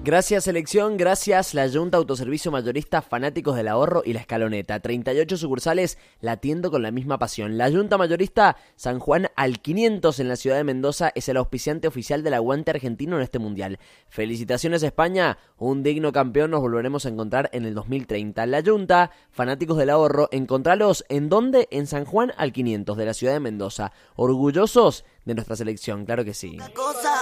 Gracias selección, gracias la Junta Autoservicio Mayorista Fanáticos del Ahorro y La Escaloneta. 38 sucursales latiendo con la misma pasión. La Junta Mayorista San Juan al 500 en la ciudad de Mendoza es el auspiciante oficial del aguante argentino en este mundial. Felicitaciones España, un digno campeón nos volveremos a encontrar en el 2030. La Junta, Fanáticos del Ahorro, encontralos ¿en dónde? En San Juan al 500 de la ciudad de Mendoza. Orgullosos de nuestra selección, claro que sí.